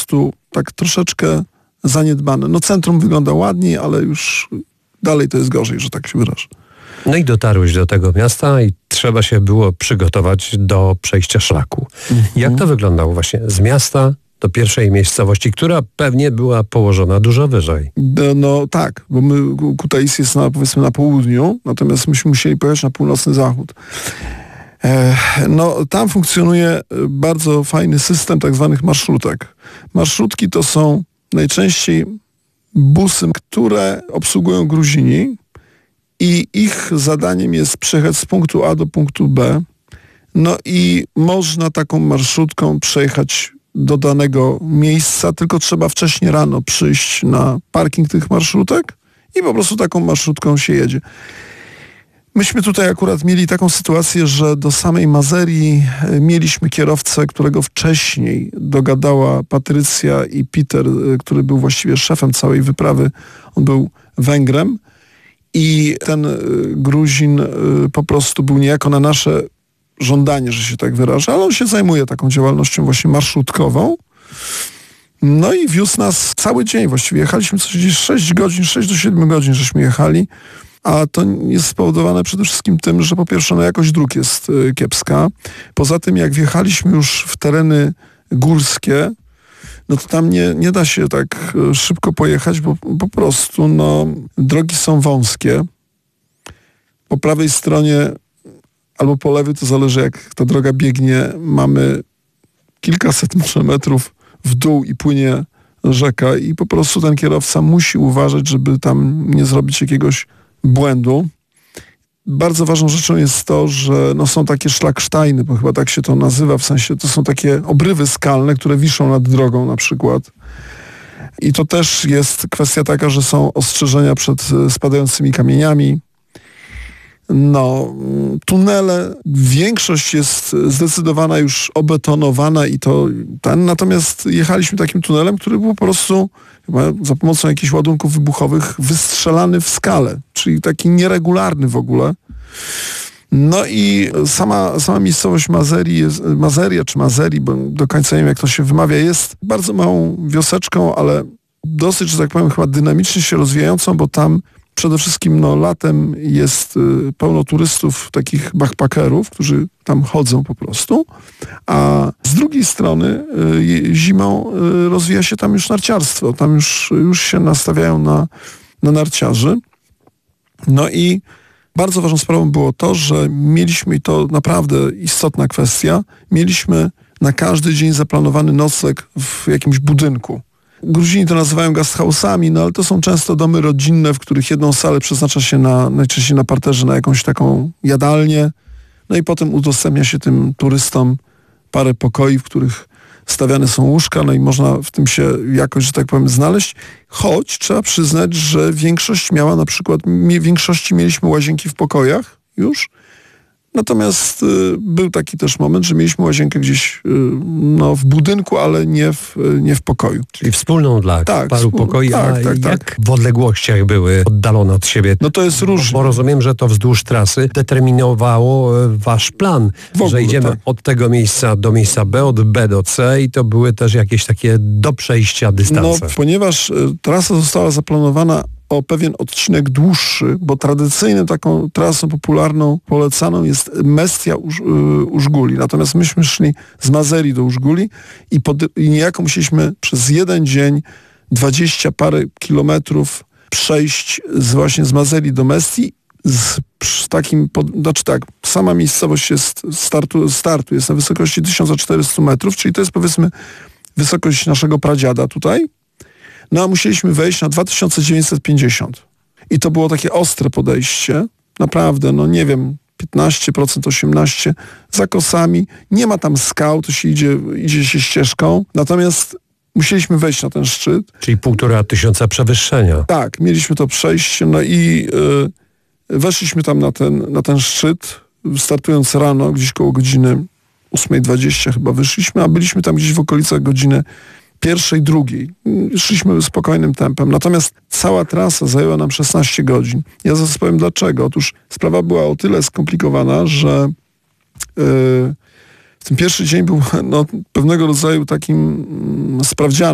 prostu tak troszeczkę zaniedbane. No centrum wygląda ładniej, ale już dalej to jest gorzej, że tak się wyrażę. No i dotarłeś do tego miasta i trzeba się było przygotować do przejścia szlaku. Jak to wyglądało właśnie z miasta do pierwszej miejscowości, która pewnie była położona dużo wyżej? No tak, bo Kutaisi jest powiedzmy na południu, natomiast myśmy musieli pojechać na północny zachód. No tam funkcjonuje bardzo fajny system tak zwanych marszrutek. Marszrutki to są najczęściej busy, które obsługują Gruzini i ich zadaniem jest przyjechać z punktu A do punktu B. No i można taką marszrutką przejechać do danego miejsca, tylko trzeba wcześniej rano przyjść na parking tych marszrutek i po prostu taką marszrutką się jedzie. Myśmy tutaj akurat mieli taką sytuację, że do samej Mazerii mieliśmy kierowcę, którego wcześniej dogadała Patrycja i Peter, który był właściwie szefem całej wyprawy. On był Węgrem i ten Gruzin po prostu był niejako na nasze żądanie, że się tak wyrażę, ale on się zajmuje taką działalnością właśnie marszutkową. No i wiózł nas cały dzień właściwie. Jechaliśmy coś gdzieś 6 do 7 godzin żeśmy jechali, a to jest spowodowane przede wszystkim tym, że po pierwsze jakość dróg jest kiepska. Poza tym jak wjechaliśmy już w tereny górskie, no to tam nie da się tak szybko pojechać, bo po prostu drogi są wąskie. Po prawej stronie albo po lewej, to zależy jak ta droga biegnie, mamy kilkaset może metrów w dół i płynie rzeka i po prostu ten kierowca musi uważać, żeby tam nie zrobić jakiegoś błędu. Bardzo ważną rzeczą jest to, że są takie szlaksteiny, bo chyba tak się to nazywa, w sensie to są takie obrywy skalne, które wiszą nad drogą na przykład. I to też jest kwestia taka, że są ostrzeżenia przed spadającymi kamieniami. Tunele, większość jest zdecydowana już obetonowana i natomiast jechaliśmy takim tunelem, który był po prostu chyba za pomocą jakichś ładunków wybuchowych wystrzelany w skale, czyli taki nieregularny w ogóle. No i sama miejscowość Mazerii, bo do końca nie wiem jak to się wymawia, jest bardzo małą wioseczką, ale dosyć, że tak powiem, chyba dynamicznie się rozwijającą, bo tam przede wszystkim latem jest pełno turystów, takich backpackerów, którzy tam chodzą po prostu, a z drugiej strony zimą rozwija się tam już narciarstwo. Tam już się nastawiają na narciarzy. No i bardzo ważną sprawą było to, że mieliśmy, i to naprawdę istotna kwestia, mieliśmy na każdy dzień zaplanowany nocleg w jakimś budynku. Gruzini to nazywają guesthouse'ami, ale to są często domy rodzinne, w których jedną salę przeznacza się najczęściej na parterze na jakąś taką jadalnię. No i potem udostępnia się tym turystom parę pokoi, w których stawiane są łóżka, no i można w tym się jakoś, że tak powiem, znaleźć. Choć trzeba przyznać, że większość mieliśmy łazienki w pokojach już. Natomiast był taki też moment, że mieliśmy łazienkę gdzieś w budynku, ale nie w pokoju. Czyli wspólną dla paru pokoi, jak w odległościach były oddalone od siebie? No to jest różnie. Bo rozumiem, że to wzdłuż trasy determinowało wasz plan, że idziemy od tego miejsca do miejsca B, od B do C i to były też jakieś takie do przejścia dystanse. Ponieważ trasa została zaplanowana o pewien odcinek dłuższy, bo tradycyjną taką trasą popularną, polecaną jest Mestia Użguli. Natomiast myśmy szli z Mazerii do Użguli i niejako musieliśmy przez jeden dzień 20 parę kilometrów przejść właśnie z Mazerii do Mestii z takim, sama miejscowość startu jest na wysokości 1400 metrów, czyli to jest powiedzmy wysokość naszego pradziada tutaj. No a musieliśmy wejść na 2950. I to było takie ostre podejście. Naprawdę, nie wiem, 15%, 18% za kosami. Nie ma tam skał, to się idzie się ścieżką. Natomiast musieliśmy wejść na ten szczyt. Czyli 1500 przewyższenia. Tak, mieliśmy to przejście. No i weszliśmy tam na ten szczyt, startując rano, gdzieś koło godziny 8:20 chyba wyszliśmy, a byliśmy tam gdzieś w okolicach godziny 1:00, 2:00. Szliśmy spokojnym tempem. Natomiast cała trasa zajęła nam 16 godzin. Ja zaraz powiem dlaczego. Otóż sprawa była o tyle skomplikowana, że ten pierwszy dzień był pewnego rodzaju takim sprawdzianem.